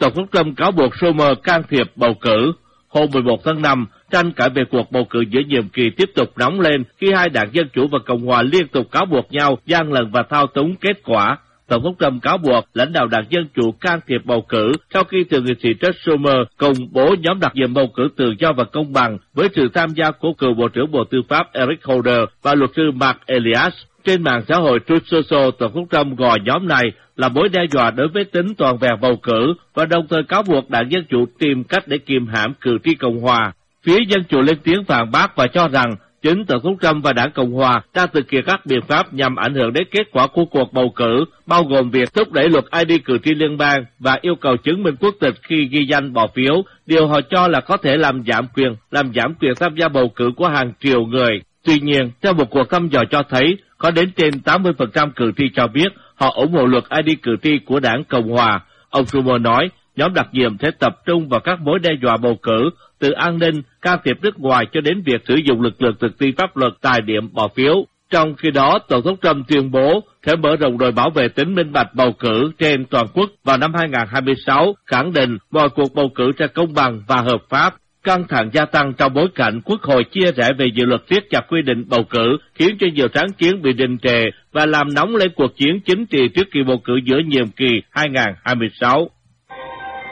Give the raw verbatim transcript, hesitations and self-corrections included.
Tổng thống Trump cáo buộc Schumer can thiệp bầu cử. Hôm mười một tháng năm, tranh cãi về cuộc bầu cử giữa nhiệm kỳ tiếp tục nóng lên khi hai đảng Dân Chủ và Cộng Hòa liên tục cáo buộc nhau gian lận và thao túng kết quả. Tổng thống Trump cáo buộc lãnh đạo đảng Dân Chủ can thiệp bầu cử sau khi thượng nghị sĩ Chuck Schumer cùng bố nhóm đặc nhiệm bầu cử tự do và công bằng với sự tham gia của cựu Bộ trưởng Bộ Tư pháp Eric Holder và luật sư Mark Elias. Trên mạng xã hội Truth Social, Tổng thống Trump gọi nhóm này là mối đe dọa đối với tính toàn vẹn bầu cử và đồng thời cáo buộc đảng Dân Chủ tìm cách để kìm hãm cử tri Cộng Hòa. Phía Dân Chủ lên tiếng phản bác và cho rằng chính Tổng thống Trump và đảng Cộng Hòa đang thực hiện các biện pháp nhằm ảnh hưởng đến kết quả của cuộc bầu cử, bao gồm việc thúc đẩy luật i đê cử tri liên bang và yêu cầu chứng minh quốc tịch khi ghi danh bỏ phiếu, điều họ cho là có thể làm giảm quyền, làm giảm quyền tham gia bầu cử của hàng triệu người. Tuy nhiên, theo một cuộc thăm dò cho thấy, có đến trên tám mươi phần trăm cử tri cho biết họ ủng hộ luật i đê cử tri của đảng Cộng Hòa. Ông Schumer nói, nhóm đặc nhiệm sẽ tập trung vào các mối đe dọa bầu cử, từ an ninh, can thiệp nước ngoài cho đến việc sử dụng lực lượng thực thi pháp luật tại điểm bỏ phiếu. Trong khi đó, Tổng thống Trump tuyên bố sẽ mở rộng đội bảo vệ tính minh bạch bầu cử trên toàn quốc vào năm hai không hai sáu, khẳng định mọi cuộc bầu cử sẽ công bằng và hợp pháp. Căng thẳng gia tăng trong bối cảnh Quốc hội chia rẽ về dự luật siết chặt quy định bầu cử, khiến cho nhiều sáng kiến bị đình trệ và làm nóng lên cuộc chiến chính trị trước kỳ bầu cử giữa nhiệm kỳ hai không hai sáu.